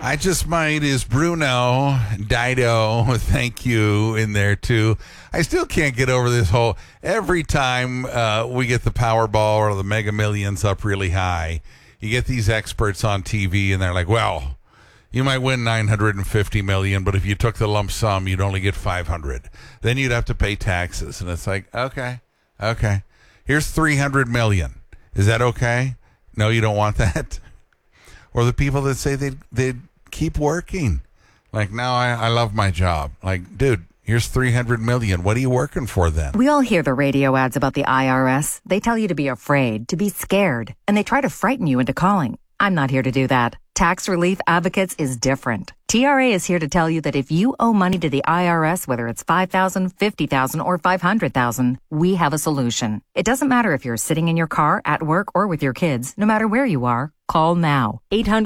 I just might is Bruno, Dido, thank you in there too. I still can't get over this whole, every time we get the Powerball or the Mega Millions up really high, you get these experts on TV and they're like, well, you might win 950 million, but if you took the lump sum, you'd only get 500. Then you'd have to pay taxes. And it's like, okay. Here's 300 million. Is that okay? No, you don't want that? Or the people that say they'd keep working. Like, now I love my job. Like, dude, here's 300 million. What are you working for then? We all hear the radio ads about the IRS. They tell you to be afraid, to be scared, and they try to frighten you into calling. I'm not here to do that. Tax Relief Advocates is different. TRA is here to tell you that if you owe money to the IRS, whether it's $5,000, $50,000, or $500,000, we have a solution. It doesn't matter if you're sitting in your car, at work, or with your kids. No matter where you are, call now.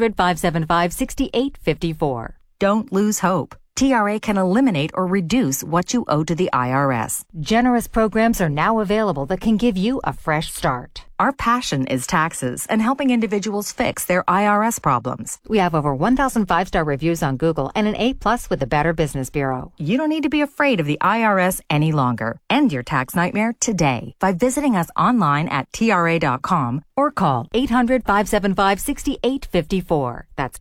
800-575-6854. Don't lose hope. TRA can eliminate or reduce what you owe to the IRS. Generous programs are now available that can give you a fresh start. Our passion is taxes and helping individuals fix their IRS problems. We have over 1,000 5-star reviews on Google and an A+ with the Better Business Bureau. You don't need to be afraid of the IRS any longer. End your tax nightmare today by visiting us online at TRA.com or call 800-575-6854. That's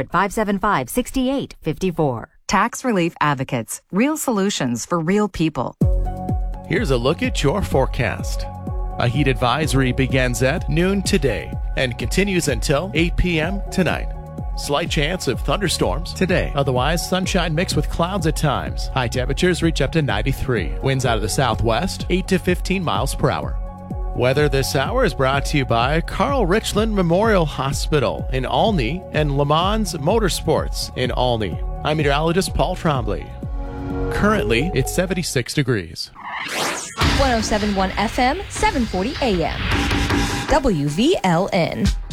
800-575-6854. Tax Relief Advocates. Real solutions for real people. Here's a look at your forecast. A heat advisory begins at noon today and continues until 8 p.m. tonight. Slight chance of thunderstorms today. Otherwise, sunshine mixed with clouds at times. High temperatures reach up to 93. Winds out of the southwest, 8 to 15 miles per hour. Weather this hour is brought to you by Carl Richland Memorial Hospital in Olney and Le Mans Motorsports in Olney. I'm meteorologist Paul Trombley. Currently, it's 76 degrees. 107.1 FM, 740 AM. WVLN.